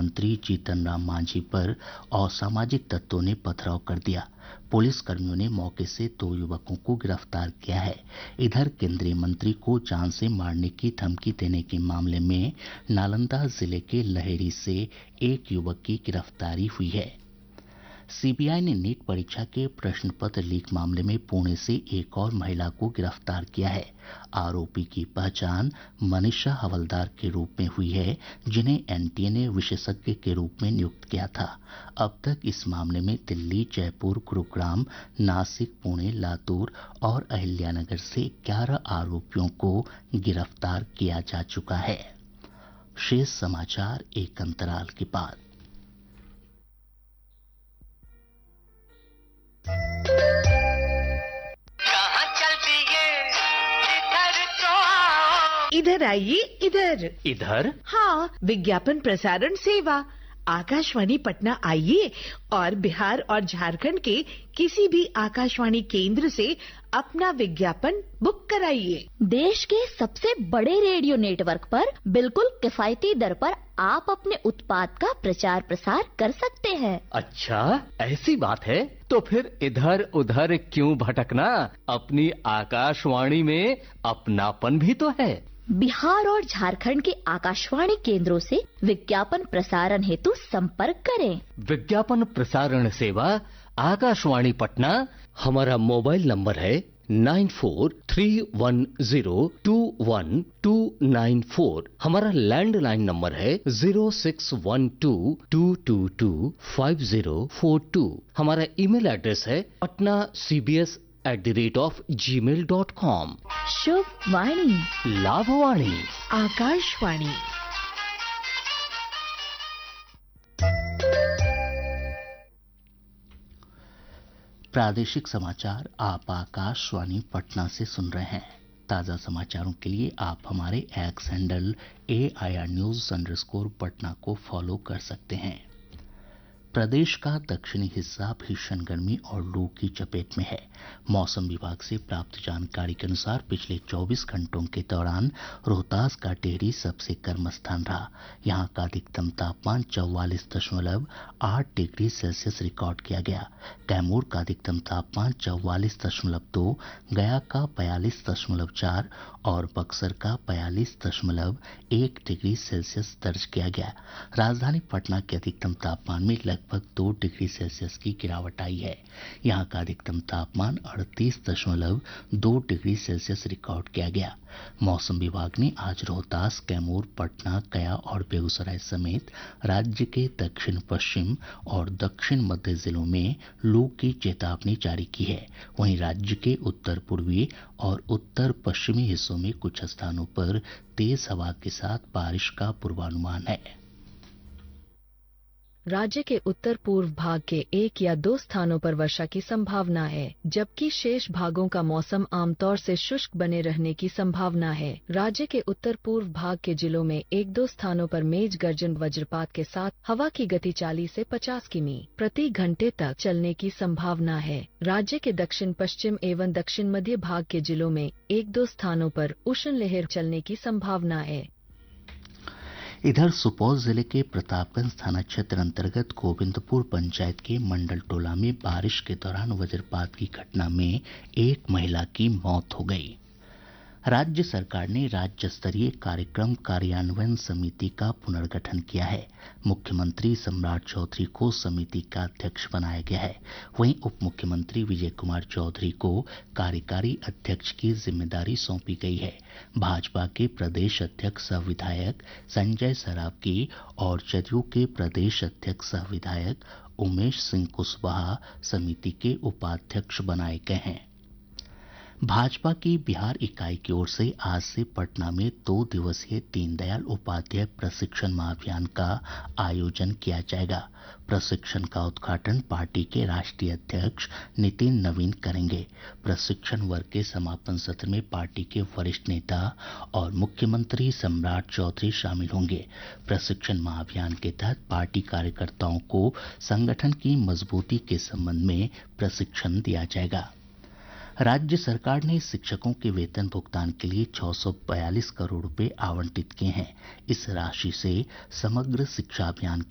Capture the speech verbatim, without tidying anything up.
मंत्री जीतन राम मांझी पर असामाजिक तत्वों ने पथराव कर दिया। पुलिस कर्मियों ने मौके से दो युवकों को गिरफ्तार किया है। इधर केंद्रीय मंत्री को जान से मारने की धमकी देने के मामले में नालंदा जिले के लहेरी से एक युवक की गिरफ्तारी हुई है। सीबीआई ने नीट परीक्षा के प्रश्न पत्र लीक मामले में पुणे से एक और महिला को गिरफ्तार किया है। आरोपी की पहचान मनीषा हवलदार के रूप में हुई है, जिन्हें एनटीए ने विशेषज्ञ के रूप में नियुक्त किया था। अब तक इस मामले में दिल्ली, जयपुर, गुरुग्राम, नासिक, पुणे, लातूर और अहिल्यानगर से ग्यारह आरोपियों को गिरफ्तार किया जा चुका है। शेष समाचार एक अंतराल के बाद। इधर आइए, इधर इधर। हाँ, विज्ञापन प्रसारण सेवा आकाशवाणी पटना आइए और बिहार और झारखंड के किसी भी आकाशवाणी केंद्र से अपना विज्ञापन बुक कराइए। देश के सबसे बड़े रेडियो नेटवर्क पर बिल्कुल किफायती दर पर आप अपने उत्पाद का प्रचार प्रसार कर सकते हैं। अच्छा, ऐसी बात है तो फिर इधर उधर क्यों भटकना, अपनी आकाशवाणी में अपनापन भी तो है। बिहार और झारखंड के आकाशवाणी केंद्रों से विज्ञापन प्रसारण हेतु संपर्क करें। विज्ञापन प्रसारण सेवा आकाशवाणी पटना। हमारा मोबाइल नंबर है nine four three one zero to one two nine four. हमारा लैंडलाइन नंबर है zero six one two to to to five zero four to. हमारा ईमेल एड्रेस है Patna C B S at the rate of ji mail dot com. शुभ वाणी, लाभवाणी, आकाशवाणी। प्रादेशिक समाचार आप आकाशवाणी पटना से सुन रहे हैं। ताज़ा समाचारों के लिए आप हमारे x handle A I R news underscore Patna को फॉलो कर सकते हैं। प्रदेश का दक्षिणी हिस्सा भीषण गर्मी और लू की चपेट में है। मौसम विभाग से प्राप्त जानकारी के अनुसार पिछले चौबीस घंटों के दौरान रोहतास का टेहरी सबसे गर्म स्थान रहा। यहां का अधिकतम तापमान चौवालीस दशमलव आठ डिग्री सेल्सियस रिकॉर्ड किया गया। कैमूर का अधिकतम तापमान चौवालीस दशमलव दो, गया का बयालीस दशमलव चार और बक्सर का बयालीस दशमलव एक डिग्री सेल्सियस दर्ज किया गया। राजधानी पटना के अधिकतम तापमान में लगभग दो डिग्री सेल्सियस की गिरावट आई है। यहां का अधिकतम तापमान अड़तीस दशमलव दो डिग्री सेल्सियस रिकॉर्ड किया गया। मौसम विभाग ने आज रोहतास, कैमूर, पटना, गया और बेगूसराय समेत राज्य के दक्षिण पश्चिम और दक्षिण मध्य जिलों में लू की चेतावनी जारी की है। वहीं राज्य के उत्तर पूर्वी और उत्तर पश्चिमी हिस्सों में कुछ स्थानों पर तेज हवा के साथ बारिश का पूर्वानुमान है। राज्य के उत्तर पूर्व भाग के एक या दो स्थानों पर वर्षा की संभावना है, जबकि शेष भागों का मौसम आमतौर से शुष्क बने रहने की संभावना है। राज्य के उत्तर पूर्व भाग के जिलों में एक दो स्थानों पर मेघ गर्जन वज्रपात के साथ हवा की गति चालीस से पचास किमी प्रति घंटे तक चलने की संभावना है। राज्य के दक्षिण पश्चिम एवं दक्षिण मध्य भाग के जिलों में एक दो स्थानों पर उष्ण लहर चलने की संभावना है। इधर सुपौल जिले के प्रतापगंज थाना क्षेत्र अंतर्गत गोविंदपुर पंचायत के मंडल टोला में बारिश के दौरान वज्रपात की घटना में एक महिला की मौत हो गई। राज्य सरकार ने राज्य स्तरीय कार्यक्रम कार्यान्वयन समिति का पुनर्गठन किया है। मुख्यमंत्री सम्राट चौधरी को समिति का अध्यक्ष बनाया गया है। वहीं उप मुख्यमंत्री विजय कुमार चौधरी को कार्यकारी अध्यक्ष की जिम्मेदारी सौंपी गई है। भाजपा के प्रदेश अध्यक्ष सह विधायक संजय सरावगी और जदयू के प्रदेश अध्यक्ष सह विधायक उमेश सिंह कुशवाहा समिति के उपाध्यक्ष बनाए गए हैं। भाजपा की बिहार इकाई की ओर से आज से पटना में दो दिवसीय दीनदयाल उपाध्याय प्रशिक्षण महाअभियान का आयोजन किया जाएगा। प्रशिक्षण का उद्घाटन पार्टी के राष्ट्रीय अध्यक्ष नितिन नवीन करेंगे। प्रशिक्षण वर्ग के समापन सत्र में पार्टी के वरिष्ठ नेता और मुख्यमंत्री सम्राट चौधरी शामिल होंगे। प्रशिक्षण महाअभियान के तहत पार्टी कार्यकर्ताओं को संगठन की मजबूती के संबंध में प्रशिक्षण दिया जाएगा। राज्य सरकार ने शिक्षकों के वेतन भुगतान के लिए छह सौ बयालीस करोड़ रुपए आवंटित किए हैं। इस राशि से समग्र शिक्षा अभियान